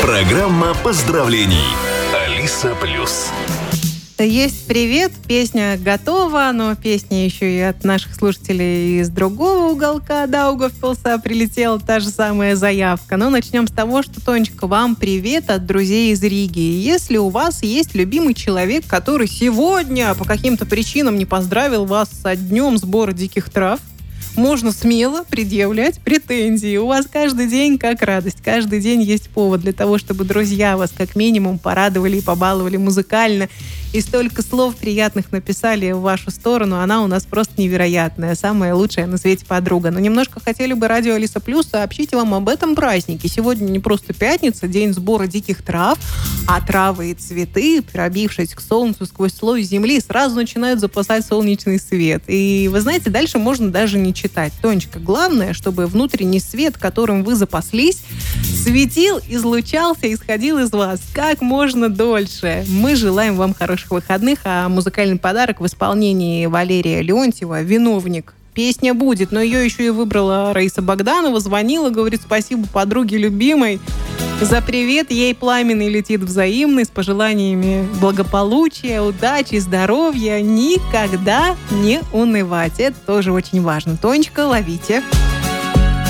Программа поздравлений. Алиса Плюс. Есть привет, песня готова, но песня еще и от наших слушателей из другого уголка Даугавпилса прилетела та же самая заявка. Но начнем с того, что, Тонечка, вам привет от друзей из Риги. Если у вас есть любимый человек, который сегодня по каким-то причинам не поздравил вас со днем сбора диких трав, можно смело предъявлять претензии. У вас каждый день как радость. Каждый день есть повод для того, чтобы друзья вас как минимум порадовали и побаловали музыкально. И столько слов приятных написали в вашу сторону. Она у нас просто невероятная. Самая лучшая на свете подруга. Но немножко хотели бы радио Алиса Плюс сообщить вам об этом празднике. Сегодня не просто пятница, день сбора диких трав, а травы и цветы, пробившись к солнцу сквозь слой земли, сразу начинают запасать солнечный свет. И вы знаете, дальше можно даже не читать. Тонечка, главное, чтобы внутренний свет, которым вы запаслись, светил, излучался, исходил из вас как можно дольше. Мы желаем вам хороших выходных, а музыкальный подарок в исполнении Валерия Леонтьева «Виновник». Песня будет, но ее еще и выбрала Раиса Богданова, звонила, говорит спасибо подруге любимой за привет, ей пламенный летит взаимный, с пожеланиями благополучия, удачи, здоровья, никогда не унывать. Это тоже очень важно. Тонечка, ловите.